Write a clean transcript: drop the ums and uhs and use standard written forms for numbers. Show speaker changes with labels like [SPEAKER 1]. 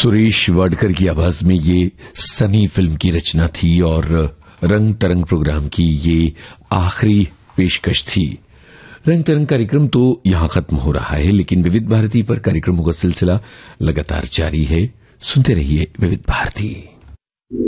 [SPEAKER 1] सुरेश वाडकर की आवाज में ये सनी फिल्म की रचना थी और रंग तरंग प्रोग्राम की ये आखिरी पेशकश थी। रंग तरंग कार्यक्रम तो यहां खत्म हो रहा है, लेकिन विविध भारती पर कार्यक्रमों का सिलसिला लगातार जारी है। सुनते रहिए विविध भारती।